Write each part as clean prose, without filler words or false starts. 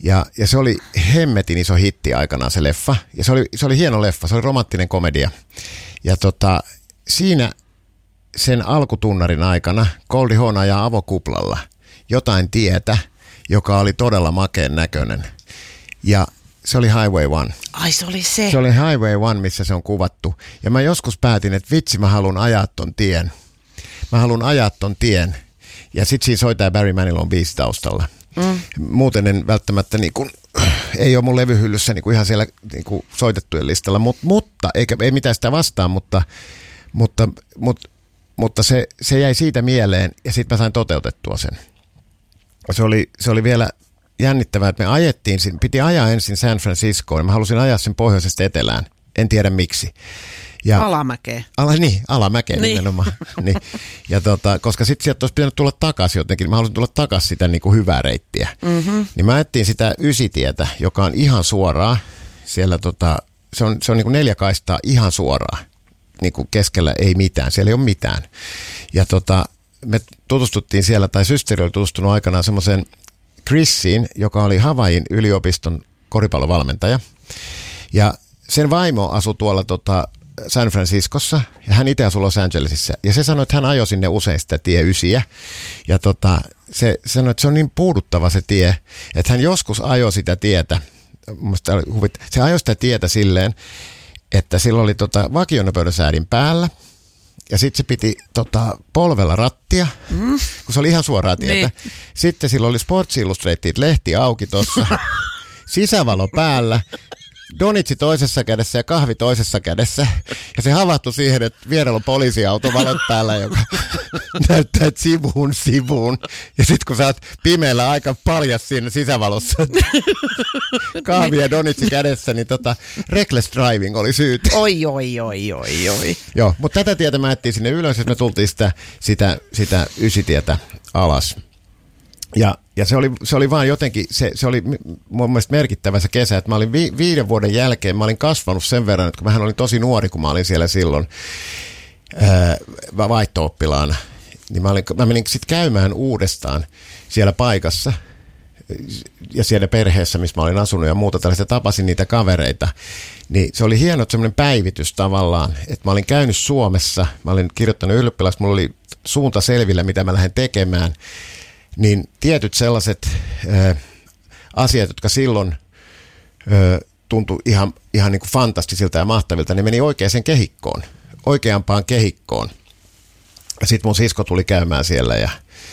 Ja se oli hemmetin iso hitti aikanaan se leffa. Ja se oli hieno leffa, se oli romanttinen komedia. Ja siinä sen alkutunnarin aikana Goldie Hawn ajaa avokuplalla jotain tietä, joka oli todella makeen näköinen. Ja se oli Highway 1. Ai se oli se. Se oli Highway 1, missä se on kuvattu. Ja mä joskus päätin, että vitsi, mä haluan ajaa ton tien. Ja sit siinä soittaa Barry Manilon biisi taustalla. Muuten en välttämättä ei ole mun levyhyllyssä ihan siellä soitettujen listalla, mutta ei mitään sitä vastaan, mutta se jäi siitä mieleen ja sitten mä sain toteutettua sen. Se oli vielä jännittävää, että me piti ajaa ensin San Franciscoon ja mä halusin ajaa sen pohjoisesta etelään, en tiedä miksi. Alamäkeen. Alamäkeen niin. Nimenomaan. Niin. Ja koska sitten sieltä olisi pitänyt tulla takaisin jotenkin, mä halusin tulla takaisin sitä hyvää reittiä. Niin mä ajettiin sitä ysitietä, joka on ihan suoraa. Siellä se on 4 kaistaa ihan suoraa. Keskellä ei mitään, siellä ei ole mitään. Ja me tutustuttiin siellä, tai systeri oli tutustunut aikanaan semmoiseen Chrisiin, joka oli Havaijin yliopiston koripallovalmentaja. Ja sen vaimo asui tuolla San Franciscossa ja hän itse asui Los Angelesissa. Ja se sanoi, että hän ajoi sinne usein sitä tie 9. Ja se sanoi, että se on niin puuduttava se tie, että hän joskus ajoi sitä tietä. Se ajoi sitä tietä silleen, että sillä oli vakionopeuden säädin päällä. Ja sitten se piti polvella rattia, kun se oli ihan suoraa tietä. Niin. Sitten sillä oli Sports Illustrated lehti auki tuossa, sisävalo päällä. Donitsi toisessa kädessä ja kahvi toisessa kädessä. Ja se havahtui siihen, että vierellä on poliisiauto valot päällä, joka näyttää sivuun. Ja sitten kun sä oot pimeällä aika paljas siinä sisävalossa, kahvi ja donitsi kädessä, niin reckless driving oli syyt. Oi. Joo, mutta tätä tietä mä ettiin sinne ylös, että me tultiin sitä ysitietä alas. Ja se oli vaan jotenkin, se oli mun mielestä merkittävä se kesä, että mä olin 5 vuoden jälkeen, mä olin kasvanut sen verran, että kun mähän olin tosi nuori, kun mä olin siellä silloin vaihto-oppilaana, niin mä menin sitten käymään uudestaan siellä paikassa ja siellä perheessä, missä mä olin asunut ja muuta tällaista, tapasin niitä kavereita. Niin se oli hieno semmoinen päivitys tavallaan, että mä olin käynyt Suomessa, mä olin kirjoittanut ylioppilaksi, mulla oli suunta selvillä, mitä mä lähden tekemään. Niin tietyt sellaiset asiat, jotka silloin tuntui ihan niin kuin fantastisilta ja mahtavilta, ne meni oikeampaan kehikkoon. Ja sitten mun sisko tuli käymään siellä ja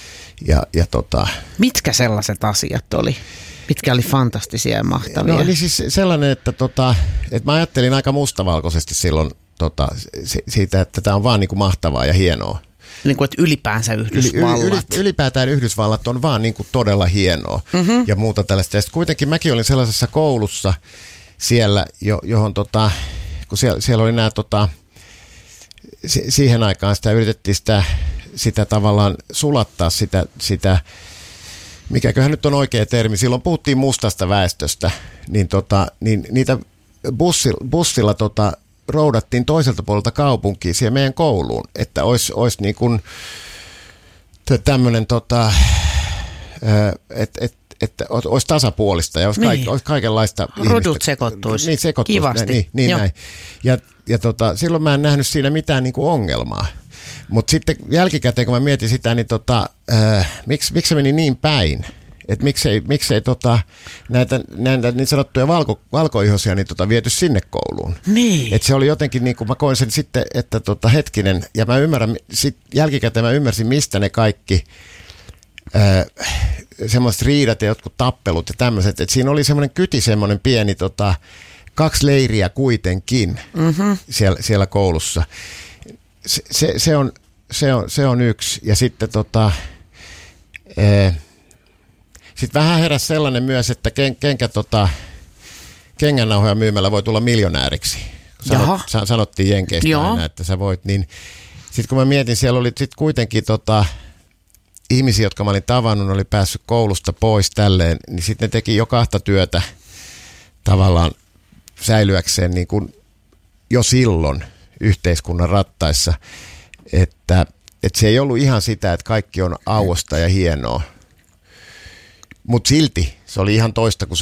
Mitkä sellaiset asiat oli? Mitkä oli fantastisia ja mahtavia? No eli siis sellainen, että mä ajattelin aika mustavalkoisesti silloin siitä, että tämä on vaan niin kuin mahtavaa ja hienoa. Niin kuin, että ylipäänsä Yhdysvallat. Ylipäätään Yhdysvallat on vaan niin kuin todella hienoa ja muuta tällaista. Ja sitten kuitenkin mäkin olin sellaisessa koulussa siellä, johon kun siellä oli nämä, siihen aikaan sitä yritettiin sitä tavallaan sulattaa sitä, mikäköhän nyt on oikea termi, silloin puhuttiin mustasta väestöstä, niin niitä bussilla roudattiin toiselta puolelta kaupunkiin siihen meidän kouluun, että olisi niin kuin tämmöinen, että olisi tasapuolista ja olisi kaikenlaista rodut sekoittuisi. Niin, sekoittuisi. Kivasti. Niin näin. Ja silloin mä en nähnyt siinä mitään niin kuin ongelmaa. Mutta sitten jälkikäteen, kun mä mietin sitä, niin miksi se meni niin päin? Että miksei näitä niin sanottuja valkoihoisia niin viety sinne kouluun. Niin. Että se oli jotenkin, niin kuin mä koin sen sitten, että hetkinen, ja mä ymmärrän, jälkikäteen mä ymmärsin, mistä ne kaikki semmoiset riidat ja jotkut tappelut ja tämmöiset. Että siinä oli semmoinen pieni 2 leiriä kuitenkin siellä koulussa. Se on yksi. Ja sitten sitten vähän heräsi sellainen myös, että kengännauhoja myymällä voi tulla miljonääriksi. Sanottiin Jenkeistä aina, että sä voit. Niin, sitten kun mä mietin, siellä oli sitten kuitenkin ihmisiä, jotka mä olin tavannut, oli päässyt koulusta pois tälleen, niin sitten ne teki jo 2 työtä tavallaan säilyäkseen niin kuin jo silloin yhteiskunnan rattaissa, että se ei ollut ihan sitä, että kaikki on auosta ja hienoa. Mutta silti se oli ihan toista kuin